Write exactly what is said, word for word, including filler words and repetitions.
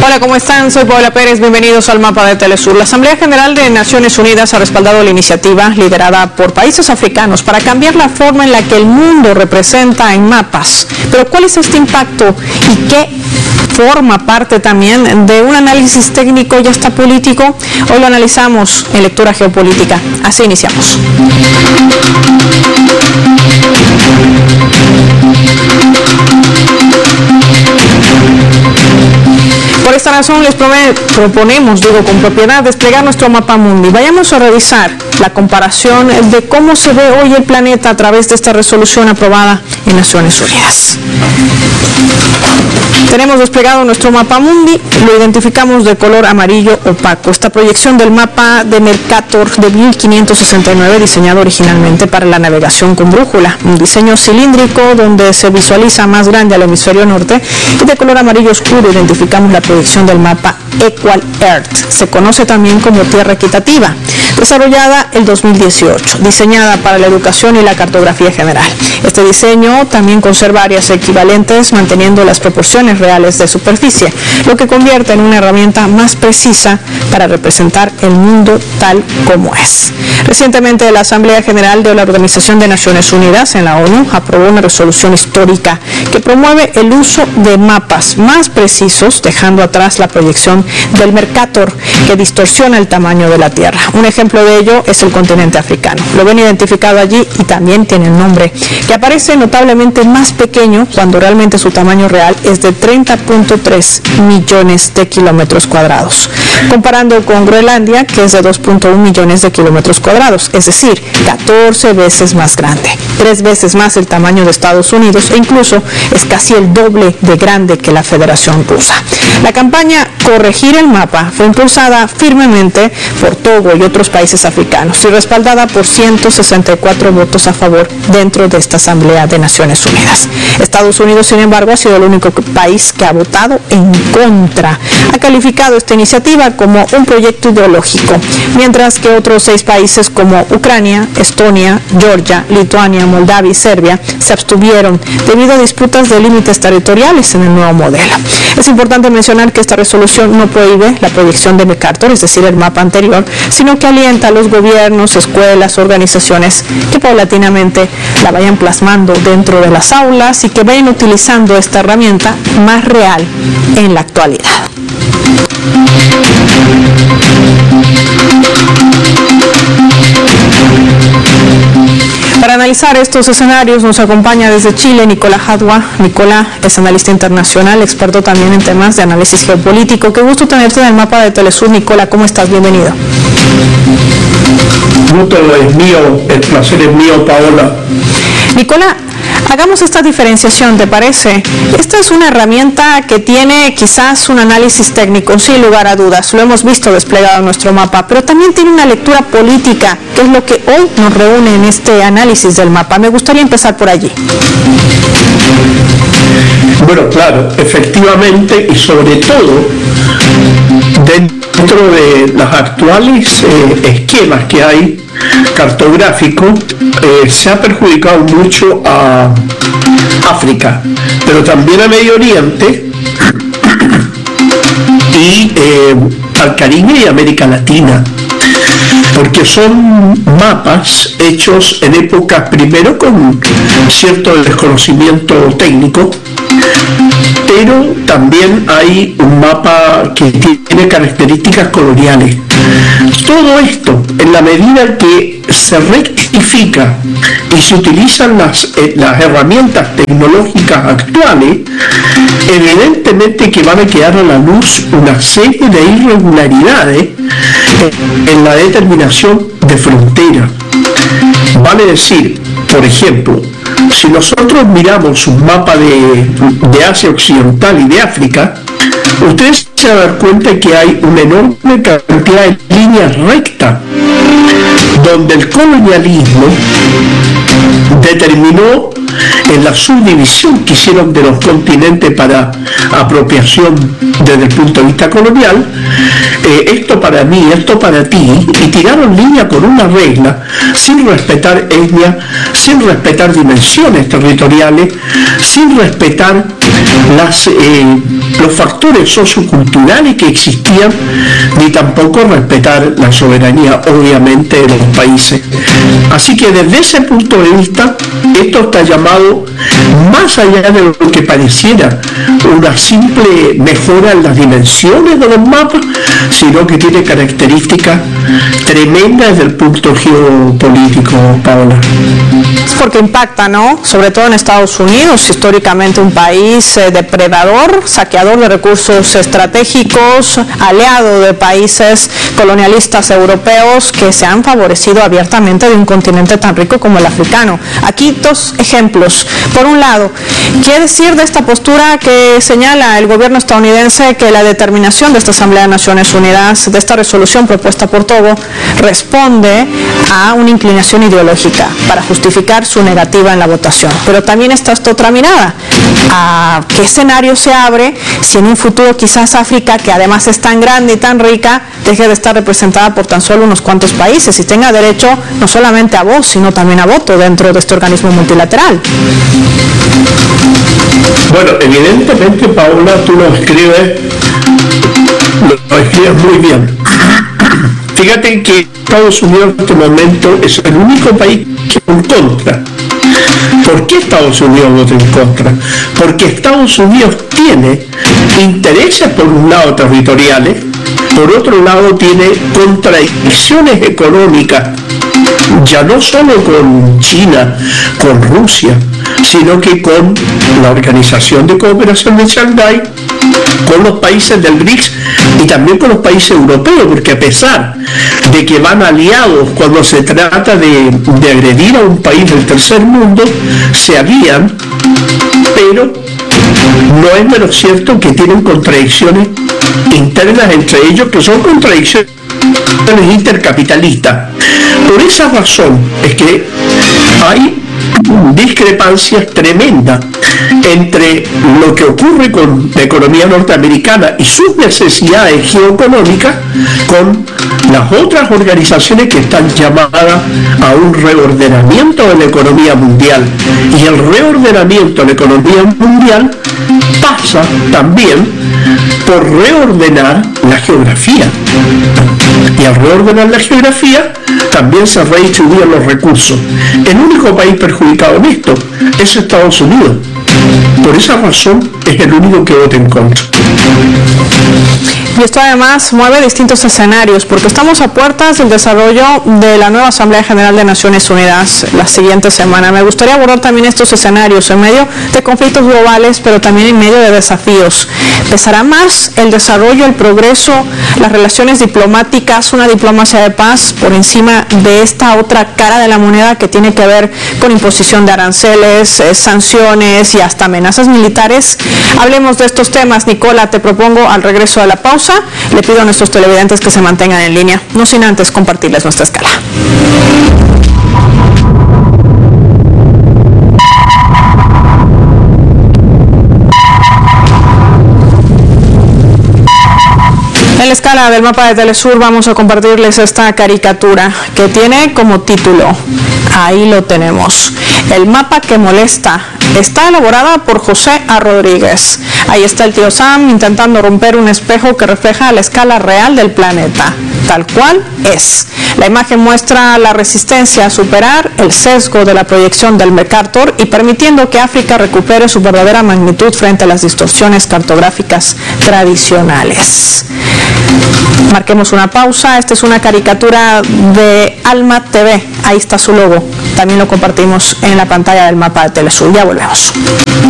Hola, ¿cómo están? Soy Paola Pérez, bienvenidos al Mapa de Telesur. La Asamblea General de Naciones Unidas ha respaldado la iniciativa liderada por países africanos para cambiar la forma en la que el mundo representa en mapas. Pero ¿cuál es este impacto y qué forma parte también de un análisis técnico y hasta político? Hoy lo analizamos en lectura geopolítica. Así iniciamos. Por esta razón les proponemos, digo con propiedad, desplegar nuestro mapa mundi. Vayamos a revisar la comparación de cómo se ve hoy el planeta a través de esta resolución aprobada en Naciones Unidas. Tenemos desplegado nuestro mapa mundi, lo identificamos de color amarillo opaco. Esta proyección del mapa de Mercator de mil quinientos sesenta y nueve, diseñado originalmente para la navegación con brújula. Un diseño cilíndrico donde se visualiza más grande al hemisferio norte, y de color amarillo oscuro identificamos la proyección del mapa Equal Earth. Se conoce también como Tierra Equitativa, desarrollada el dos mil dieciocho, diseñada para la educación y la cartografía general. Este diseño también conserva áreas equivalentes, manteniendo las proporciones reales de superficie, lo que convierte en una herramienta más precisa para representar el mundo tal como es. Recientemente, la Asamblea General de la Organización de Naciones Unidas, en la ONU, aprobó una resolución histórica que promueve el uso de mapas más precisos, dejando atrás la proyección del Mercator, que distorsiona el tamaño de la Tierra. Un ejemplo de ello es el continente africano. Lo ven identificado allí y también tiene el nombre, que aparece notablemente más pequeño cuando realmente su tamaño real es de treinta punto tres millones de kilómetros cuadrados, comparando con Groenlandia, que es de dos punto uno millones de kilómetros cuadrados, es decir, catorce veces más grande, tres veces más el tamaño de Estados Unidos, e incluso es casi el doble de grande que la Federación Rusa. La campaña Corregir el Mapa fue impulsada firmemente por Togo y otros países africanos y respaldada por ciento sesenta y cuatro votos a favor dentro de esta Asamblea de Naciones Unidas. Estados Unidos, sin embargo, ha sido el único país que ha votado en contra. Ha calificado esta iniciativa como un proyecto ideológico, mientras que otros seis países como Ucrania, Estonia, Georgia, Lituania, Moldavia y Serbia se abstuvieron debido a disputas de límites territoriales en el nuevo modelo. Es importante mencionar que esta resolución no prohíbe la proyección de Mercator, es decir, el mapa anterior, sino que alienta a los gobiernos, escuelas, organizaciones que paulatinamente la vayan plasmando dentro de las aulas y que vayan utilizando esta herramienta más real en la actualidad. Para analizar estos escenarios nos acompaña desde Chile Nicolás Jadua. Nicolás es analista internacional, experto también en temas de análisis geopolítico. Qué gusto tenerte en el Mapa de Telesur. Nicolás, ¿cómo estás? Bienvenido. El gusto es mío, el placer es mío, Paola. Nicolás, hagamos esta diferenciación, ¿te parece? Esta es una herramienta que tiene quizás un análisis técnico, sin lugar a dudas, lo hemos visto desplegado en nuestro mapa, pero también tiene una lectura política, que es lo que hoy nos reúne en este análisis del mapa. Me gustaría empezar por allí. Bueno, claro, efectivamente, y sobre todo dentro de los actuales eh, esquemas que hay cartográficos, eh, se ha perjudicado mucho a África, pero también a Medio Oriente y eh, al Caribe y América Latina, porque son mapas hechos en épocas primero con cierto desconocimiento técnico, pero también hay un mapa que tiene características coloniales. Todo esto, en la medida que se rectifica y se utilizan las, eh, las herramientas tecnológicas actuales, evidentemente que van a quedar a la luz una serie de irregularidades en, en la determinación de fronteras. Vale decir, por ejemplo, si nosotros miramos un mapa de, de Asia Occidental y de África, ustedes se van a dar cuenta que hay una enorme cantidad de líneas rectas, donde el colonialismo determinó en la subdivisión que hicieron de los continentes para apropiación desde el punto de vista colonial, eh, esto para mí, esto para ti, y tiraron línea por una regla, sin respetar etnia, sin respetar dimensiones territoriales, sin respetar las, eh, los factores socioculturales que existían, ni tampoco respetar la soberanía, obviamente, de los países. Así que desde ese punto de vista, esto está llamado, más allá de lo que pareciera una simple mejora en las dimensiones de los mapas, sino que tiene características tremendas desde el punto geopolítico, Paola. Porque impacta, ¿no? Sobre todo en Estados Unidos, históricamente un país eh, depredador, saqueador de recursos estratégicos, aliado de países colonialistas europeos que se han favorecido abiertamente de un continente tan rico como el africano. Aquí dos ejemplos. Por un lado, ¿qué decir de esta postura que señala el gobierno estadounidense que la determinación de esta Asamblea de Naciones Unidas, de esta resolución propuesta por Togo, responde a una inclinación ideológica para justificar su negativa en la votación? Pero también está esta otra mirada. ¿A qué escenario se abre si en un futuro quizás África, que además es tan grande y tan rica, deje de estar representada por tan solo unos cuantos países y tenga derecho no solamente a voz, sino también a voto dentro de este organismo multilateral? Bueno, evidentemente, Paola, tú lo escribes, lo escribes muy bien. Fíjate que Estados Unidos en este momento es el único país que está en contra. ¿Por qué Estados Unidos vota en contra? Porque Estados Unidos tiene intereses, por un lado territoriales, por otro lado tiene contradicciones económicas, ya no solo con China, con Rusia, sino que con la Organización de Cooperación de Shanghái, con los países del BRICS y también con los países europeos, porque a pesar de que van aliados cuando se trata de, de agredir a un país del tercer mundo, se alían, pero no es menos cierto que tienen contradicciones internas entre ellos, que son contradicciones intercapitalistas. Por esa razón es que hay discrepancias tremendas entre lo que ocurre con la economía norteamericana y sus necesidades geoeconómicas con las otras organizaciones que están llamadas a un reordenamiento de la economía mundial. Y el reordenamiento de la economía mundial pasa también por reordenar la geografía. Y al reordenar la geografía también se redistribuyen los recursos. El único país perjudicado en esto es Estados Unidos. Por esa razón es el único que vota en contra. Y esto además mueve distintos escenarios, porque estamos a puertas del desarrollo de la nueva Asamblea General de Naciones Unidas la siguiente semana. Me gustaría abordar también estos escenarios en medio de conflictos globales, pero también en medio de desafíos. ¿Pesará más el desarrollo, el progreso, las relaciones diplomáticas, una diplomacia de paz por encima de esta otra cara de la moneda que tiene que ver con imposición de aranceles, eh, sanciones y hasta amenazas militares? Hablemos de estos temas. Nicola, te propongo al regreso de la pausa. Le pido a nuestros televidentes que se mantengan en línea, no sin antes compartirles nuestra escala. En la escala del mapa de Telesur vamos a compartirles esta caricatura que tiene como título, ahí lo tenemos, el mapa que molesta. Está elaborada por José A. Rodríguez. Ahí está el tío Sam intentando romper un espejo que refleja la escala real del planeta, tal cual es. La imagen muestra la resistencia a superar el sesgo de la proyección del MacArthur y permitiendo que África recupere su verdadera magnitud frente a las distorsiones cartográficas tradicionales. Marquemos una pausa. Esta es una caricatura de Alma T V. Ahí está su logo. También lo compartimos en la pantalla del mapa de Telesur. Ya volvemos.